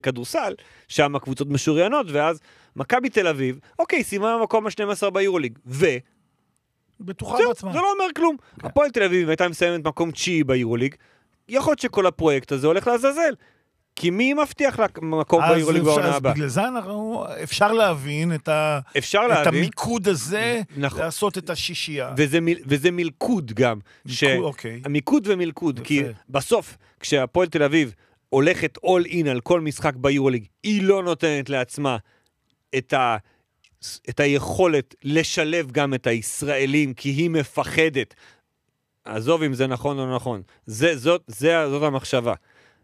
כדורסל, שם הקבוצות משוריינות, ואז מכבי תל אביב, אוקיי, סיימה במקום ה-12 ביורוליג, בטוחה בעצמה. זה לא אומר כלום. הפועל תל אביב הייתה מסיימת מקום 9 ביורוליג, יכול להיות שכל הפרויקט הזה הולך לעזאזל. כי מי מבטיח למקום ביורוליג בעונה הבאה? אז בגלל זה אפשר להבין את המיקוד הזה, לעשות את השישייה. וזה מלכוד גם. המיקוד ומלכוד, כי בסוף, כשהפועל תל אביב הולכת all in על כל משחק ביורוליג, היא לא נותנת לעצמה את היכולת לשלב גם את הישראלים, כי היא מפחדת. עזוב אם זה נכון או לא נכון. זאת המחשבה.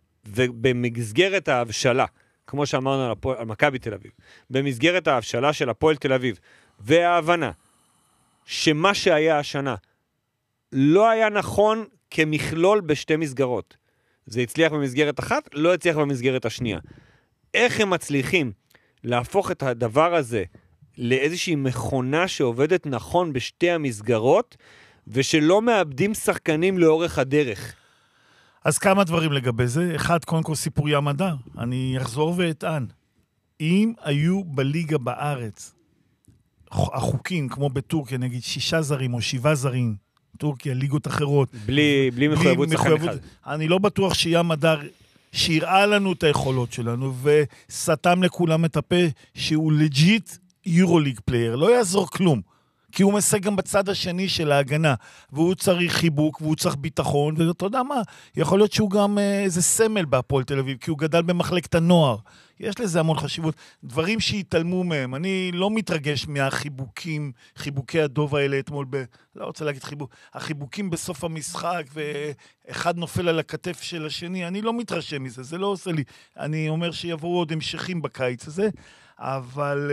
ובמסגרת ההבשלה, כמו שאמרנו על מכבי תל אביב, במסגרת ההבשלה של הפועל תל אביב, וההבנה שמה שהיה השנה לא היה נכון כמכלול בשתי מסגרות. זה הצליח במסגרת אחת, לא הצליח במסגרת השנייה. איך הם מצליחים להפוך את הדבר הזה לאיזושהי מכונה שעובדת נכון בשתי המסגרות, ושלא מאבדים שחקנים לאורך הדרך? אז כמה דברים לגבי זה. אחד, קודם כל סיפורי המדע. אני אחזור ואטען. אם היו בליגה בארץ החוקים, כמו בטורקיה, נגיד 6 זרים או 7 זרים, טורקיה, ליגות אחרות. בלי מחויבות שחקן אחד. אני לא בטוח שיהיה מדר שיראה לנו את היכולות שלנו, וסתם לכולם את הפה שהוא לג'יט יורוליג פלייר. לא יעזור כלום. כי הוא מסג גם בצד השני של ההגנה, והוא צריך חיבוק, והוא צריך ביטחון, ואתה יודע מה, יכול להיות שהוא גם איזה סמל בהפועל תל אביב, כי הוא גדל במחלקת הנוער. יש לזה המון חשיבות. דברים שהתעלמו מהם, אני לא מתרגש מהחיבוקים, חיבוקי הדוב האלה אתמול, לא רוצה להגיד חיבוק, החיבוקים בסוף המשחק, ואחד נופל על הכתף של השני, אני לא מתרשם מזה, זה לא עושה לי. אני אומר שיבואו עוד המשכים בקיץ הזה, אבל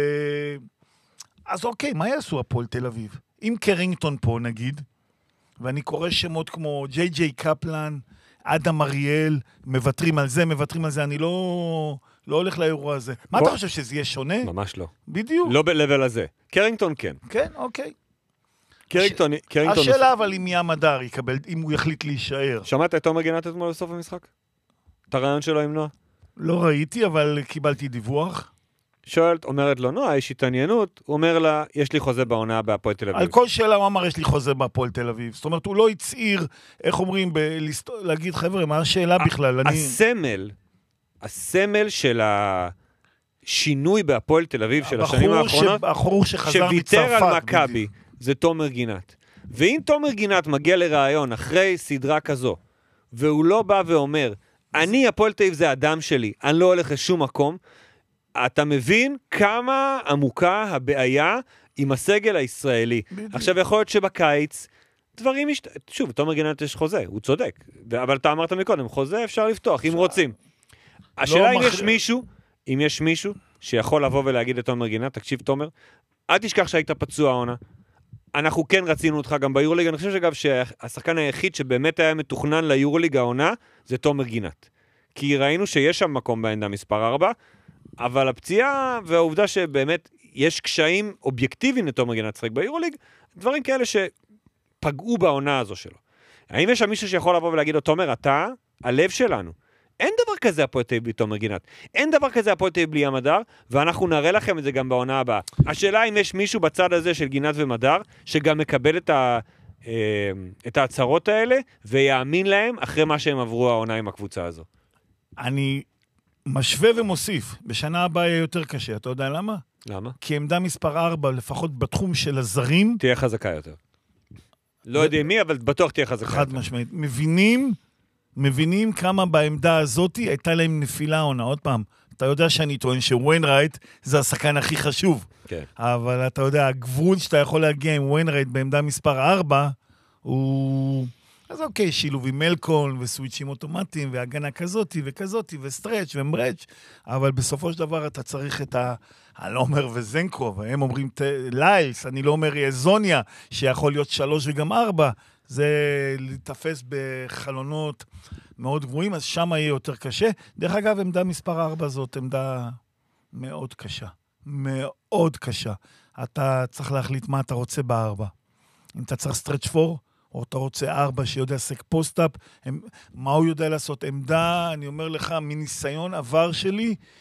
אז אוקיי, מה יעשו הפועל תל אביב? אם קרינגטון פה נגיד, ואני קורא שמות כמו ג'יי קפלן, אדם אריאל, מוותרים על זה, אני לא הולך לאירוע הזה. מה אתה חושב, שזה יהיה שונה? ממש לא. בדיוק. לא בלבל הזה. קרינגטון כן. כן, אוקיי. קרינגטון השאלה אבל אם יהיה מדר יקבל, אם הוא יחליט להישאר. שמעת את תומר גינת אתמול בסוף המשחק? את הרעיון שלו עם נועה? לא ראיתי, אבל קיבלתי דיווח. שואלת, אומרת לו, נועה, יש התעניינות, הוא אומר לה, יש לי חוזה בעונה בהפועל תל אביב. על כל שאלה הוא אמר, יש לי חוזה בהפועל תל אביב. זאת אומרת, הוא לא הצעיר, איך אומרים, להגיד, חבר'ה, מה השאלה בכלל? הסמל של השינוי בהפועל תל אביב של השנים האחרונות, הבחור שחזר שוויתר מצרפת, על מכבי, זה תומר גינת. ואם תומר גינת מגיע לרעיון אחרי סדרה כזו, והוא לא בא ואומר, אני, הפועל תל אביב זה אדם שלי, אני לא הולך לשום מקום, אתה מבין כמה עמוקה הבעיה עם הסגל הישראלי. עכשיו יכול להיות שבקיץ דברים שוב, תומר גינת יש חוזה, הוא צודק. אבל אתה אמרת מקודם, חוזה אפשר לפתוח, אם רוצים. השאלה אם יש מישהו שיכול לבוא ולהגיד לתומר גינת, תקשיב תומר, אל תשכח שהיית פצוע עונה. אנחנו כן רצינו אותך גם ביורוליג, אני חושב שאגב שהשחקן היחיד שבאמת היה מתוכנן ליורוליג העונה, זה תומר גינת. כי ראינו שיש שם מקום בעמדה מספר 4, אבל הפציעה והעובדה שבאמת יש קשיים אובייקטיביים לתומר גינת לשחק ביורוליג, דברים כאלה שפגעו בעונה הזו שלו. האם יש שם מישהו שיכול לבוא ולהגיד לו, תומר, אתה הלב שלנו. אין דבר כזה הפועל תל אביב בלי תומר גינת. אין דבר כזה הפועל תל אביב בלי המדר, ואנחנו נראה לכם את זה גם בעונה הבאה. השאלה אם יש מישהו בצד הזה של גינת ומדר, שגם מקבל את ההצהרות האלה, ויאמין להם אחרי מה שהם עברו העונה עם הקבוצה הזו. אני משווה ומוסיף. בשנה הבאה יהיה יותר קשה. אתה יודע למה? למה? כי עמדה מספר 4, לפחות בתחום של הזרים, תהיה חזקה יותר. לא יודעים מי, אבל בטוח תהיה חזקה יותר. חד משמעית. מבינים כמה בעמדה הזאת הייתה להם נפילה עונה. עוד פעם, אתה יודע שאני טוען שוויינרייט זה השחקן הכי חשוב. כן. אבל אתה יודע, הגבול שאתה יכול להגיע עם וויינרייט בעמדה מספר 4, הוא אז אוקיי, שילוב עם מלקון וסוויצ'ים אוטומטיים והגנה כזאת וכזאת וסטרץ' ומברץ', אבל בסופו של דבר אתה צריך את אני לא אומר וזנקו, והם אומרים ליילס, אני לא אומר יזוניה, שיכול להיות 3 וגם 4, זה לתפס בחלונות מאוד גבוהים, אז שם יהיה יותר קשה. דרך אגב, עמדה מספר 4 זאת עמדה מאוד קשה. מאוד קשה. אתה צריך להחליט מה אתה רוצה ב4. אם אתה צריך סטרץ' 4, או אתה רוצה 4 שיודע סק פוסט-אפ, מה הוא יודע לעשות? עמדה, אני אומר לך, מניסיון עבר שלי,